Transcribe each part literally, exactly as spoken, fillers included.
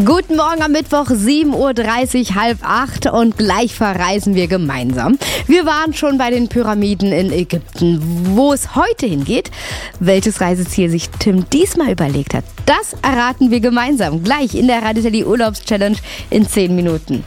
Guten Morgen am Mittwoch, sieben Uhr dreißig, halb acht und gleich verreisen wir gemeinsam. Wir waren schon bei den Pyramiden in Ägypten. Wo es heute hingeht, welches Reiseziel sich Tim diesmal überlegt hat, das erraten wir gemeinsam gleich in der Radio Teddy Urlaubschallenge in zehn Minuten.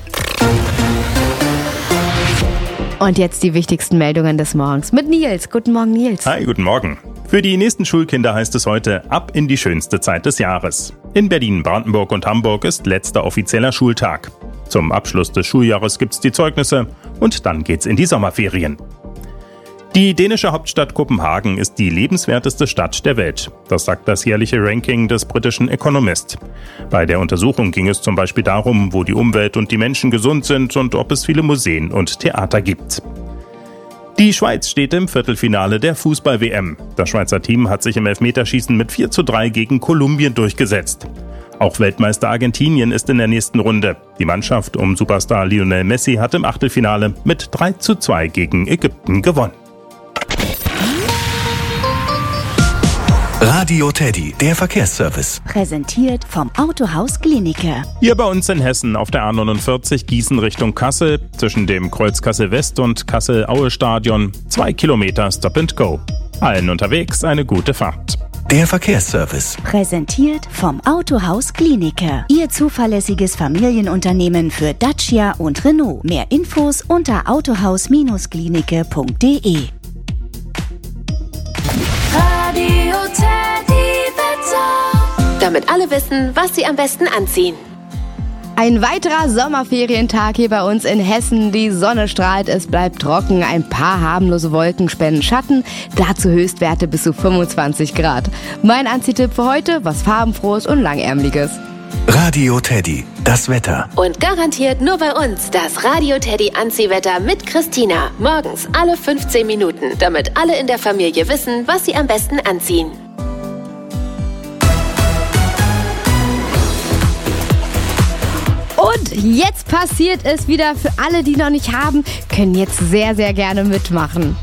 Und jetzt die wichtigsten Meldungen des Morgens mit Nils. Guten Morgen, Nils. Hi, guten Morgen. Für die nächsten Schulkinder heißt es heute ab in die schönste Zeit des Jahres. In Berlin, Brandenburg und Hamburg ist letzter offizieller Schultag. Zum Abschluss des Schuljahres gibt's die Zeugnisse und dann geht's in die Sommerferien. Die dänische Hauptstadt Kopenhagen ist die lebenswerteste Stadt der Welt. Das sagt das jährliche Ranking des britischen Economist. Bei der Untersuchung ging es zum Beispiel darum, wo die Umwelt und die Menschen gesund sind und ob es viele Museen und Theater gibt. Die Schweiz steht im Viertelfinale der Fußball-W M. Das Schweizer Team hat sich im Elfmeterschießen mit vier zu drei gegen Kolumbien durchgesetzt. Auch Weltmeister Argentinien ist in der nächsten Runde. Die Mannschaft um Superstar Lionel Messi hat im Achtelfinale mit drei zu zwei gegen Ägypten gewonnen. Radio Teddy, der Verkehrsservice. Präsentiert vom Autohaus Glienicke. Hier bei uns in Hessen auf der A neunundvierzig Gießen Richtung Kassel, zwischen dem Kreuz Kassel West und Kassel-Aue-Stadion, zwei Kilometer Stop and Go. Allen unterwegs eine gute Fahrt. Der Verkehrsservice. Präsentiert vom Autohaus Glienicke. Ihr zuverlässiges Familienunternehmen für Dacia und Renault. Mehr Infos unter autohaus Bindestrich glienicke punkt de. Radio Teddy Wetter. Damit alle wissen, was sie am besten anziehen. Ein weiterer Sommerferientag hier bei uns in Hessen. Die Sonne strahlt, es bleibt trocken. Ein paar harmlose Wolken spenden Schatten. Dazu Höchstwerte bis zu fünfundzwanzig Grad. Mein Anziehtipp für heute, was farbenfrohes und langärmeliges. Radio Teddy, das Wetter. Und garantiert nur bei uns das Radio Teddy Anziehwetter mit Christina. Morgens alle fünfzehn Minuten, damit alle in der Familie wissen, was sie am besten anziehen. Und jetzt passiert es wieder. Für alle, die noch nicht haben, können jetzt sehr, sehr gerne mitmachen.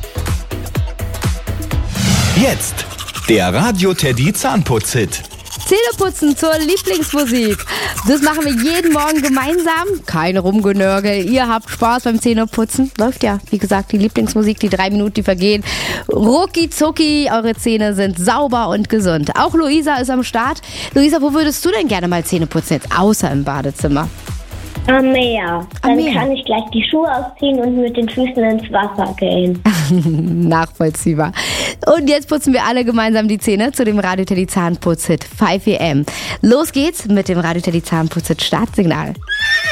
Jetzt der Radio Teddy Zahnputz-Hit. Zähneputzen zur Lieblingsmusik. Das machen wir jeden Morgen gemeinsam. Keine Rumgenörgel. Ihr habt Spaß beim Zähneputzen. Läuft ja, wie gesagt, die Lieblingsmusik, die drei Minuten, die vergehen. Rucki zucki, eure Zähne sind sauber und gesund. Auch Luisa ist am Start. Luisa, wo würdest du denn gerne mal Zähne putzen jetzt, außer im Badezimmer? Am Meer. Dann Am Meer. kann ich gleich die Schuhe ausziehen und mit den Füßen ins Wasser gehen. Nachvollziehbar. Und jetzt putzen wir alle gemeinsam die Zähne zu dem Radio Teddy Zahnputz-Hit fünf A M. Los geht's mit dem Radio Teddy Zahnputz-Hit Startsignal.